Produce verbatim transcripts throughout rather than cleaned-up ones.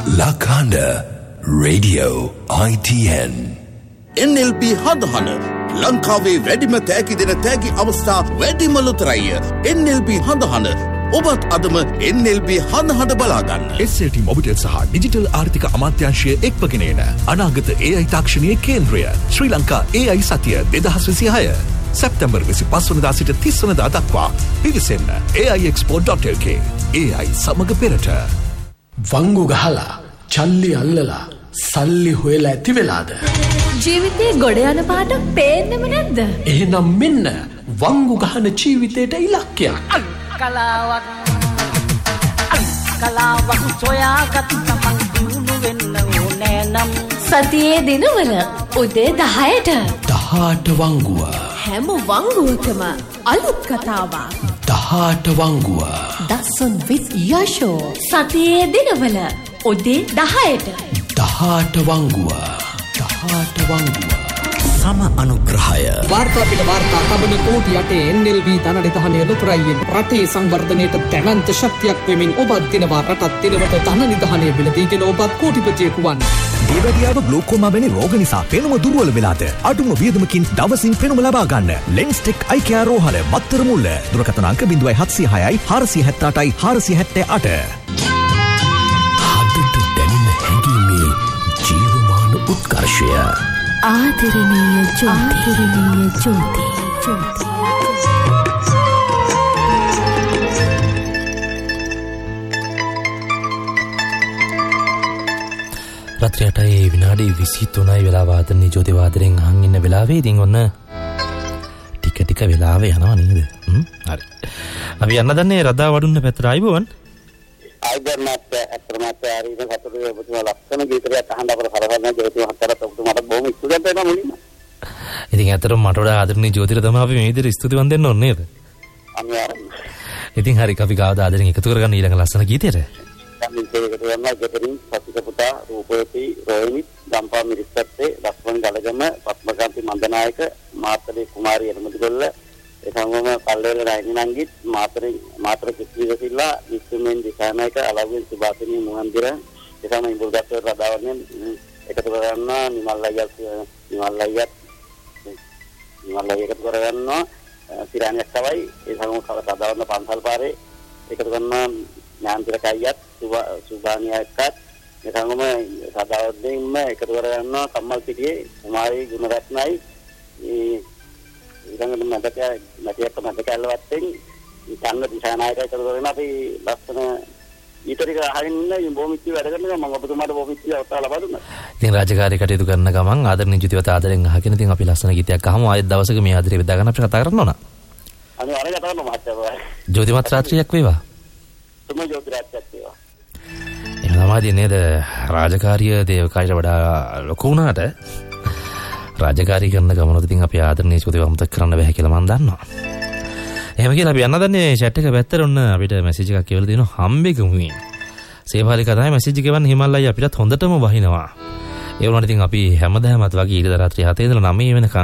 Lakanda Radio I T N N L B හඳහන ලංකාවේ වැඩිම තෑගි දෙන තෑගි අවස්ථා වැඩිම ලොතරැය N L B හඳහන ඔබත් අදම N L B හඳහන බලාගන්න. S L T මොබිටෙල් සහ ඩිජිටල් ආර්ථික අමාත්‍යාංශය එක්වගෙන එන අනාගත A I තාක්ෂණීය කේන්ද්‍රය Sri Lanka A I සතිය දෙදහස් විසිහය සැප්තැම්බර් විසිපස් වනදා සිට තිස් වනදා දක්වා පිවිසෙන්න A I expo dot L K. A I සමග පෙරට වංගු ගහලා චල්ලි අල්ලලා සල්ලි හොයලා ඇති වෙලාද? ජීවිතේ ගොඩ යන පාට පේන්නෙම නැද්ද? එහෙනම් මෙන්න වංගු ගහන ජීවිතේට ඉලක්කයක්. කලාවක් කලාවක් සොයාගත් තමන් දිනු වෙන්න ඕනේ නම් සතියේ දිනවල උදේ දහයට දහට වංගුව හැම වංගුවකම අලුත් කතාවක් දහට වංගුව දසුන් with යෂෝ සතියේ දිනවල උදේ දහයට දහට වංගුව දහට වංගුව සම අනුග්‍රහය වාර්තා පිට වාර්තා තබන කෝටි යටේ N L B ධනනිධානය ලොතරැයියෙන් රටේ සංවර්ධනයට දැවැන්ත ශක්තියක් වෙමින් ඔබත් දිනවා රටත් දිනවට ධනනිධානය බිලදීගෙන ඔබත් කෝටිපතියෙකු වන්න. දියවැඩියාව ග්ලෝකෝමා වැනි රෝග නිසා පෙනුම දුර්වල වෙලාද අඩුම වියදමකින් දවසින් පෙනුම ලබා ගන්න. ලෙන්ස්ටෙක් අයි කෙයා රෝහල මත්තර මුල්ල දුරකථන අංක ज़ीरो सात ज़ीरो छह चार सात आठ चार सात आठ. හදට දැනෙන හැඟීමේ ජීවමාන උත්කර්ෂය ආදරණීය ජෝති ආදරණීය ජෝති ජෝති රාත්‍රී අටයි විනාඩි විසිතුනයි වෙලා වාදනයේ ජෝති වාදනයෙන් අහන් ඉන්න වෙලාවේ ඉතින් ඔන්න ටික ටික වෙලාව යනවා නේද? හ්ම් හරි. අපි යන්න දන්නේ රදා වඩුන්න පැත්තට ආයිබෝවන්. ආයිබෝන්වත් අත්‍තරමත් ආරීන කතරේ ඔබතුමා ලක්ෂණ ගීතයක් අහන්න අපර කරවන්න ජෝති මහත්තයාට ඔබතුමාට බොහොම ස්තුතියක් වෙනවා මුලින්ම. ඉතින් අතර මට වඩා ආදරණීය ජෝතිට තමයි අපි මේ විදිහට ස්තුතිවන්ත දෙන්න ඕනේ නේද? අනිවාර්යයෙන්ම. ඉතින් හරි අපි ගාවද ආදරෙන් එකතු කරගන්න ඊළඟ ලස්සන ගීතයට. සම්මිතයකට යනවා ගෙදරින් සතික පුතා රූපවති රෝහිණි ගම්පා මිරිස්සත්තේ ලක්ෂණ ගලගම පත්මකාන්ති මන්දනායක මාතලේ කුමාරී එළමදිගොල්ල එසංගම පල්ලේල රාජිනංගිත් මාතරේ මාතර කිස්විදසිල්ලා විස්තුමෙන් දිසානායක අලව්වෙන් සුභාසිනී මුහන්දිර එසම ඉඹුල්ගත් රදාවරණයෙන් එකතු කරගන්නවා නිමල් අයියත් නිමල් අයියත් නිමල් අයිය එකතු කරගන්නවා සිරානියක් තමයි එසම රදාවරණ පන්සල් පාරේ එකතු කරනවා ඥාන්තිරක අයියත් සුභානියක්වත් එසංගම රදාවරණයෙන්ම එකතු කරගන්නවා කම්මල් පිටියේ කුමාරී ගුණරත්නයි ඊළඟට මැදක මැදියට මැදක ඇල්ලවත්තෙන් චන්න දිශානායක එකතු කරගෙන අපි ලස්සන ඊතරික අහගෙන ඉන්න බොහොම ඉති වැඩ කරනවා මම ඔබතුමාට බොහොම ඉති අවස්ථාව ලබා දුන්නා. ඉතින් රාජකාරී කටයුතු කරන ගමන් ආදරණීය ජීවිත ආදරෙන් අහගෙන ඉතින් අපි ලස්සන ගීතයක් අහමු. ආයෙත් දවසක මේ ආදරේ බෙදා ගන්න අපිට කතා කරන්න ඕන. අනිවාර්යයෙන් කතා කරන්න මහත්තයා. ජෝතිමත් රාත්‍රියක් වේවා. තුම ජෝති රාත්‍රියක් වේවා. එහෙනම් තමයි නේද රාජකාරිය දේවකාරියට වඩා ලොකු වුණාට රාජකාරී කරන ගමනොත් ඉතින් අපි ආදරණීය ජෝතිව අමතක කරන්න බෑ කියලා මම දන්නවා. එහෙම කියලා අපි යන්න දන්නේ chat එක පැත්තට ඔන්න අපිට මැසේජ් එකක් කියලා දෙනවා හම්බෙගමුනේ. සේවාලිකා තමයි මැසේජ් එක ගවන්න හිමල්ලයි අපිටත් හොඳටම වහිනවා. ඒ වුණාට ඉතින් අපි හැමදාමත් වගේ ඊට රාත්‍රී හතේ ඉඳලා නවය වෙනකන්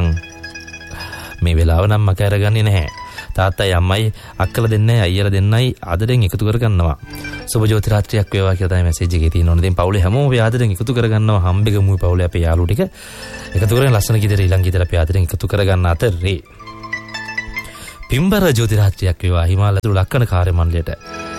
මේ වෙලාව නම් මක අරගන්නේ නැහැ. තාත්තයි අම්මයි අක්කලා දෙන්නයි අයියලා දෙන්නයි ආදරෙන් එකතු කරගන්නවා. සුබ ජෝති රාත්‍රියක් වේවා කියලා තමයි මැසේජ් එකේ තියෙනවා. ඉතින් පවුලේ හැමෝම අපි ආදරෙන් එකතු කරගන්නවා හම්බෙගමුයි පවුලේ අපේ යාළුවෝ ටික. එකතු කරගෙන ලස්සන ගීතේ ඊළඟ ගීතේ අපි ආදරෙන් එකතු කරගන්න අතරේ පිම්බර ජෝති රාත්‍රියක් වේවා හිමාලය තුල ලක්කන කාර්ය මණ්ඩලයට.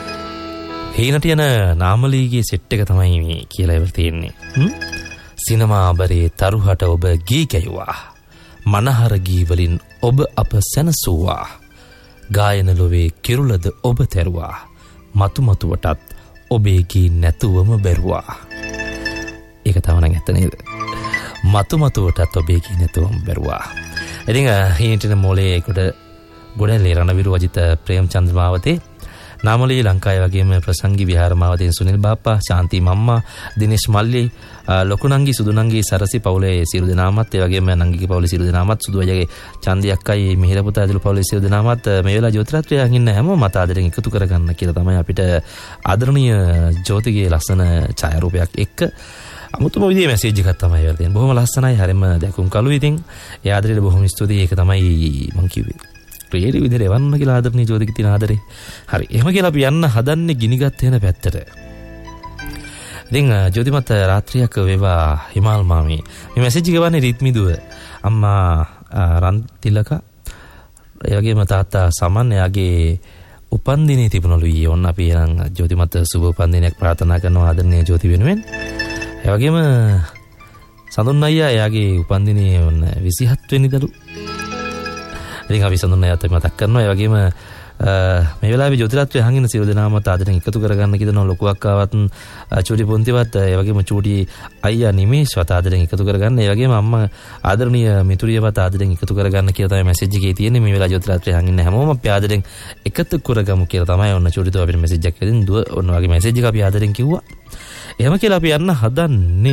හේනට යන නාමලීගේ සෙට් එක තමයි මේ කියලා ඉවර තියෙන්නේ. හ්ම් සිනමා බරේ තරුහට ඔබ ගී ගැයුවා. මනහර ගී වලින් ඔබ අප සැනසුවා. ගායන ලොවේ කිරුළද ඔබ තැරුවා. මතු මතුවටත් ඔබේ ගී නැතුවම බැරුවා. ඒක තමයි නම් ඇත්ත නේද? මතු මතුවටත් ඔබේ ගී නැතුවම බැරුවා. ඉතින් හේනට මොලේ කොට ගොඩනැලේ රණවිරු අජිත ප්‍රේමචන්ද්‍ර මාවතේ නාමලී ලංකාවේ වගේම ප්‍රසංගි විහාර මාවතේ සුනිල් බාප්පා ශාන්ති මම්මා දිනේෂ් මල්ලි ලොකුනංගි සුදුනංගි සරසි පවුලේ සියලු දෙනාමත් ඒ වගේම නංගිගේ පවුලේ සියලු දෙනාමත් සුදු අයගේ චන්දි අක්කයි මිහිර පුතා ඇතුළු පවුලේ සියලු දෙනාමත් මේ වෙලාව ජෝතිරාත්‍රියෙන් ඉන්න හැමෝම මත ආදරෙන් එකතු කරගන්න කියලා තමයි අපිට ආදරණීය ජෝතිගේ ලස්සන ඡායාරූපයක් එක්ක අමුතුම විදිහේ මැසේජ් එකක් තමයි වෙලා තියෙන්නේ. බොහොම ලස්සනයි හරියම දැකුම් කළු ඉතින් ඒ ආදරේට බොහොම ස්තුතියි. ඒක තමයි මං කිව්වේ. ප්‍රේරි විදිහට එවන්න කියලා ආදරණීය ජෝතික තියෙන ආදරේ. හරි. එහෙම කියලා අපි යන්න හදන්නේ ගිනිගත් වෙන පැත්තට. ඉතින් ජෝතිමත් රාත්‍රියක් වේවා හිමාල් මාමී. මේ මැසේජ් එක ගවන්නේ රිත්මිදුව. අම්මා රන්තිලක ඒ වගේම තාත්තා සමන් එයාගේ උපන්දිනේ තිබුණලු ඊයේ. ඔන්න අපි එනම් ජෝතිමත් සුබ උපන්දිනයක් ප්‍රාර්ථනා කරනවා ආදරණීය ජෝති වෙනුවෙන්. ඒ වගේම සඳුන් අයියා එයාගේ උපන්දිනේ ඔන්න විසිහත් වෙනිදලු. ඉතින් අපි සඳුන් අයියාට මතක් කරනවා. ඒ වගේම මේ වෙලාවේ ජෝතිරාත්‍රි අහන් ඉන්න සියලු දෙනාමත් ආදරෙන් එකතු කරගන්න කියනවා. ලොකු අක්කාවත් චූටි පොන්තිවත් ඒ වගේම චූටි අයියා නිමේෂ්වත් ආදරෙන් එකතු කරගන්න. ඒ වගේම අම්මා ආදරණීය මිතුරියවත් ආදරෙන් එකතු කරගන්න කියලා තමයි මැසේජ් එකේ තියෙන්නේ. මේ වෙලාවේ ජෝතිරාත්‍රි අහන් ඉන්න හැමෝම අපි ආදරෙන් එකතු කරගමු කියලා තමයි ඔන්න චූටිතෝ අපිට මැසේජ් එකක් දෙන්න දුව. ඔන්න වගේ මැසේජ් එක අපි ආදරෙන් කිව්වා. එහෙම කියලා අපි යන්න හදන්නේ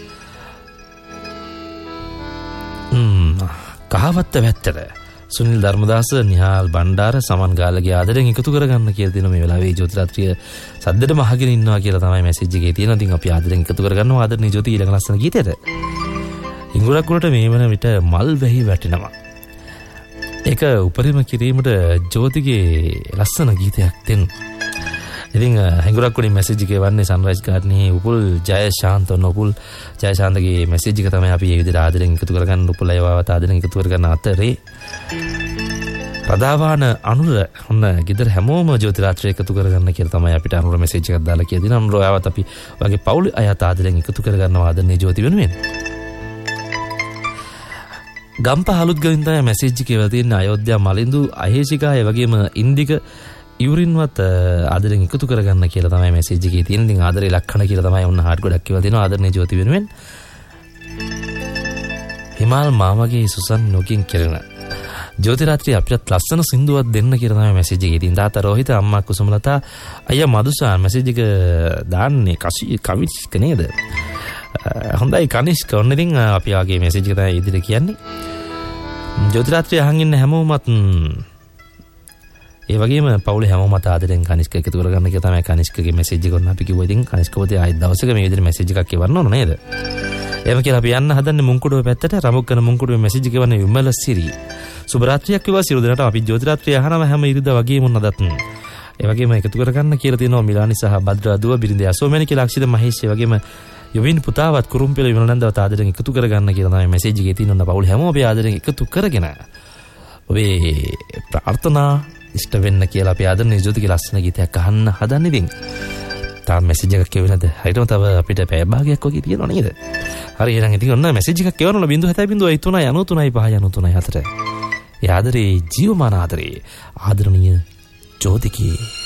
ම්ම් කහවත්ත වැත්තට සුනිල් ධර්මදාස නිහාල් බණ්ඩාර සමන් ගාලගේ ආදරෙන් එකතු කරගන්න කියලා දෙන මේ වෙලාවේ ජෝතිරාත්‍රිය සද්දෙටම අහගෙන ඉන්නවා කියලා තමයි මැසේජ් එකේ තියෙනවා. ඉතින් අපි ආදරෙන් එකතු කරගන්නවා ආදරණීය ජෝති ඊළඟ ලස්සන ගීතයට. ඉඟුරක් උඩට මේ වෙන විට මල් වැහි වැටෙනවා. ඒක උපරිම කිරීමට ජෝතිගේ ලස්සන ගීතයක් දෙන්න. ඉතින් ඉඟුරක් උඩින් මැසේජ් එකේ වන්නේ සන්රයිස් ගාර්ඩනේ උපුල් ජයශාන්ත නොපුල් ජයශාන්තගේ මැසේජ් එක තමයි අපි මේ විදිහට ආදරෙන් එකතු කරගන්න උපුල් අයවවත් ආදරෙන් එකතු කරගන්න අතරේ ප්‍රදාවාන අනුර ඔන්න ගෙදර හැමෝම ජෝතිරාත්‍රි එකතු කරගන්න කියලා තමයි අපිට අනුර මැසේජ් එකක් දාලා කියලා දෙනවා. අනුර ආවත් අපි වගේ පවුල් අයත් ආදරෙන් එකතු කරගන්නවා ආදරණීය ජෝති වෙනුවෙන්. ගම්පහ අලුත් ගලින් තමයි මැසේජ් එක කියලා තියෙන්නේ. අයෝධ්‍යා මලින්දු අහේෂිකා ඒ වගේම ඉන්දික ඉවරින්වත් ආදරෙන් එකතු කරගන්න කියලා තමයි මැසේජ් එකේ තියෙන්නේ. ඉතින් ආදරේ ලක්ෂණ කියලා තමයි ඔන්න හાર્ට් ගොඩක් කියලා දෙනවා ආදරණීය ජෝති වෙනුවෙන්. හිමාල් මාමගේ සුසන් නොකින් කෙරෙන ජෝතිරාත්‍රි අපිට ලස්සන සින්දුවක් දෙන්න කියලා තමයි මැසේජ් එකේ තියෙන්නේ. තාත්තා රෝහිත අම්මා කුසුමලතා අයියා මදුසා මැසේජ් එක දාන්නේ කසි කවිස්ක නේද? හොඳයි කනිෂ්ක. ඔන්න ඉතින් අපි ආගේ මැසේජ් එක තමයි ඉදිරියට කියන්නේ. ජෝතිරාත්‍රි අහන් ඉන්න හැමෝමත් ඒ වගේම පවුලේ හැමෝමත් ආදරෙන් කනිෂ්ක එකතු කරගන්න කියලා තමයි කනිෂ්කගේ මැසේජ් එක ඔන්න අපි කිව්වා. ඉතින් කනිෂ්කවතේ ආයෙත් දවසක මේ විදිහට මැසේජ් එකක් එවන්න ඕන නේද? එහෙම කියලා අපි යන්න හදන්නේ මුංකුඩුවේ පැත්තට. රමුක්කන මුංකුඩුවේ මැසේජ් එක වන්නේ විමල සිරි. සුබ රාත්‍රියක් වේවා සියලු දෙනාට. අපි ජෝතිරාත්‍රිය අහනම හැම ඉරිදා වගේම උන්නදත්. ඒ වගේම එකතු කරගන්න කියලා තියෙනවා මිලානි සහ බද්‍රා දුව බිරිඳ අසෝමැනි කියලා අක්ෂිත මහේෂ් ඒ වගේම යොවින් පුතාවත් කුරුම්පෙල විමලනන්දවත් ආදරෙන් එකතු කරගන්න කියලා තමයි මැසේජ් එකේ තියෙන. ඔන්න පවුල් හැමෝම අපි ආදරෙන් එකතු කරගෙන ඔබේ ප්‍රාර්ථනා ඉෂ්ට වෙන්න කියලා අපි ආදරණීය ජෝතිගේ ලස්සන ගීතයක් අහන්න හදන්නේ. ඉතින් තාම මැසේජ් එකක් එවෙනද? හරියටම තව අපිට පැය භාගයක් වගේ තියෙනවා නේද? හරි එහෙනම් ඉතින් ඔන්න මැසේජ් එකක් එවනවා ज़ीरो सात ज़ीरो एक तीन नौ तीन पाँच नौ तीन हतर. ඒ ආදරේ ජීවමාන ආදරේ ආදරණීය ජෝතිගේ